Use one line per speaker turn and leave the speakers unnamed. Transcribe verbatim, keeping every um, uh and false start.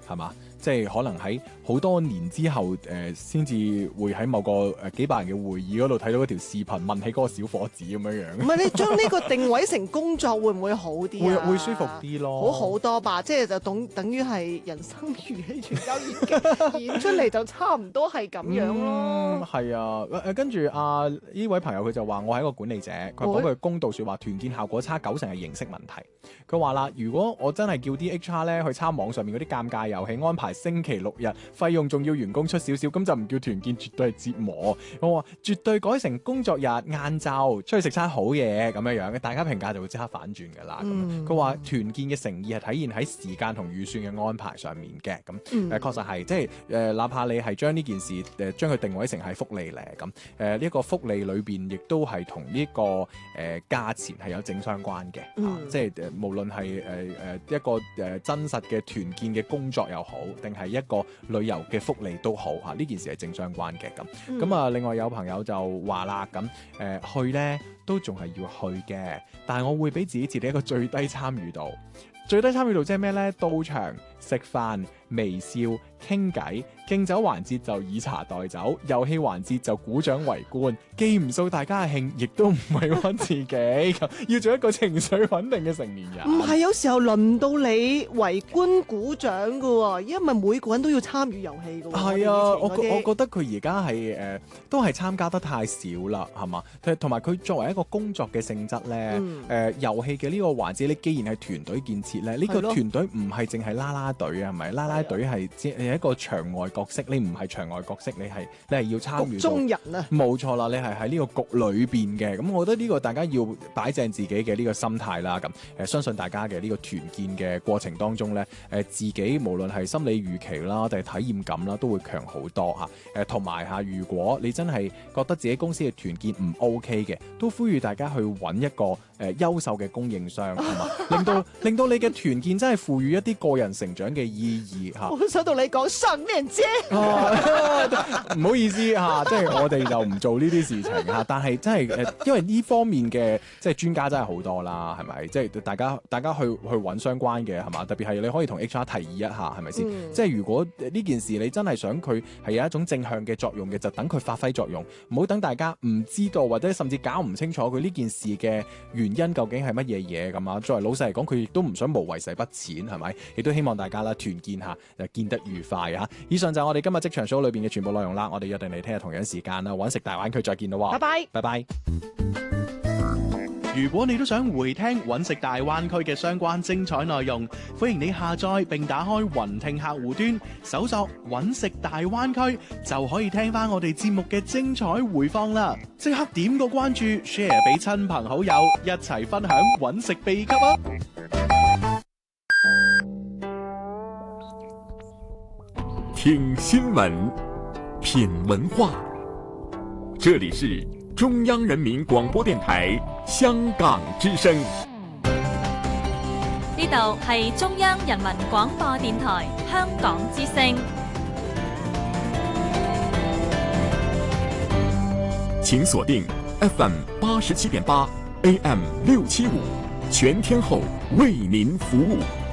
係嘛？即係可能喺好多年之後，誒先至會喺某個誒、呃、幾百人嘅會議嗰度睇到一條視頻，問起嗰個小伙子咁樣樣。
唔係你將呢個定位成工作，會唔會好啲啊？
會會舒服啲咯，
好好多吧？即係就等等於係人生如戲全交演技演出嚟就差唔多係咁樣咯。
係、嗯、啊，誒、呃、跟住啊呢位朋友佢就話：我係一個管理者，佢講句公道説話，團建效果差九成係形式問題。佢話啦，如果我真係叫啲 H R 咧去參網上面嗰啲尷尬遊戲，安排星期六日，費用仲要員工出少少，咁就唔叫團建，絕對係折磨。我話絕對改成工作日晏晝出去食餐好嘢咁樣樣，大家評價就會即刻反轉㗎啦。佢話、嗯、團建嘅誠意係體現喺時間同預算嘅安排上面嘅。咁誒、嗯呃、確實係，即係誒、呃，哪怕你係將呢件事誒、呃、將佢定位成係福利咧，咁誒呢一個福利裏邊亦都係同呢個誒價錢係有正相關嘅。嗯啊、即係誒、呃、無論係誒誒一個誒、呃、真實嘅團建嘅工作又好，定係一個旅遊嘅福利都好嚇，呢、啊、件事係正相關嘅。咁咁、嗯、啊，另外有朋友就話啦，咁誒、呃、去咧都仲係要去嘅，但係我會俾自己設定一個最低參與度。最低參與度即係咩咧？到場食飯、微笑、傾偈，敬酒環節就以茶代酒，遊戲環節就鼓掌圍觀，既唔掃大家嘅興，亦都唔委屈自己，要做一個情緒穩定嘅成年人。
唔係，有時候輪到你圍觀鼓掌㗎喎，因為每個人都要參與遊戲㗎喎。
係啊，我我覺得佢而家係誒都係參加得太少啦，係嘛？同埋佢作為一個工作嘅性質咧，誒遊戲嘅呢個環節，你既然係團隊建設咧，呢、這個團隊唔係淨係啦啦隊啊，係咪？啦啦隊係只係一個場外角色，你唔係場外角色，你係你係要參與到。局中人啊！冇錯啦，你係喺呢個局裏邊嘅。咁我覺得呢個大家要擺正自己嘅呢個心態啦。咁誒、呃，相信大家嘅呢個團建嘅過程當中咧，誒、呃、自己無論係心理預期啦，定係體驗感啦，都會強好多嚇。誒同埋嚇，如果你真係覺得自己公司嘅團建唔 OK 嘅，都呼籲大家去揾一個誒、呃、優秀嘅供應商，係嘛？令到令到你嘅團建真係賦予一啲個人成長嘅意義嚇。
我想同你講上面啫，
唔好意思嚇，即係我哋就唔做呢啲事情嚇。但係真係誒，因為呢方面嘅即係專家真係好多啦，係咪？即係大家大家去去揾相關嘅係嘛？特別係你可以同 H R 提議一下，係咪先？嗯、即係如果呢件事你真係想佢係有一種正向嘅作用嘅，就等佢發揮作用，唔好等大家唔知道或者甚至搞唔清楚佢呢件事嘅原因究竟係乜嘢嘢咁啊。作為老細嚟講，佢亦都唔想無謂使筆錢，係咪？亦都希望大家啦團建下，誒見得愉快啊！以上就係我哋今日職場 show 裏邊嘅全部內容啦。我哋約定你聽日同樣時間啦，揾食大灣區再見啦！
拜拜，
拜拜。
如果你都想回聽揾食大灣區嘅相關精彩內容，歡迎你下載並打開雲聽客戶端，搜索揾食大灣區，就可以聽翻我哋節目嘅精彩回放啦！即刻點個關注 ，share 俾親朋好友，一齊分享揾食秘笈啊！
聽新聞，品文化，這裏是中央人民廣播電台香港之聲。
呢度係中央人民廣播電台香港之聲。
請鎖定 F M 八十七點八 A M 六七五，全天候為您服務。